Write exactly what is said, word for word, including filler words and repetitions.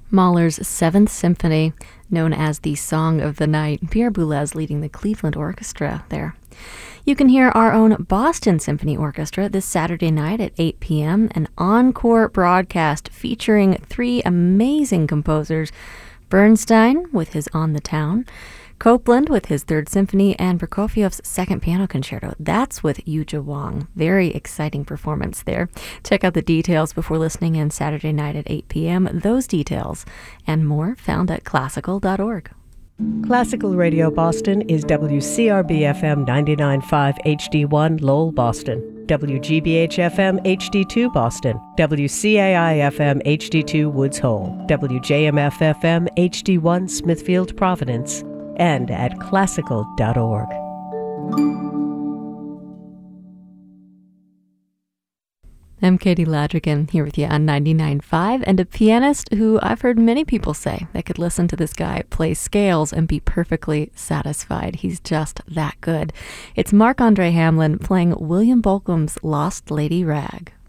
Mahler's Seventh Symphony, known as the Song of the Night. Pierre Boulez leading the Cleveland Orchestra there. You can hear our own Boston Symphony Orchestra this Saturday night at eight p.m., an encore broadcast featuring three amazing composers: Bernstein with his On the Town, Copland with his Third Symphony, and Prokofiev's Second Piano Concerto. That's with Yuja Wang. Very exciting performance there. Check out the details before listening in Saturday night at eight p.m. Those details and more found at classical dot org. Classical Radio Boston is W C R B F M ninety-nine point five H D one Lowell, Boston, W G B H F M H D two Boston, W C A I F M H D two Woods Hole, W J M F F M H D one Smithfield, Providence, and at classical dot org. I'm Katie Ladrigan here with you on ninety-nine point five, and a pianist who I've heard many people say they could listen to this guy play scales and be perfectly satisfied. He's just that good. It's Marc-Andre Hamelin playing William Bolcom's Lost Lady Rag.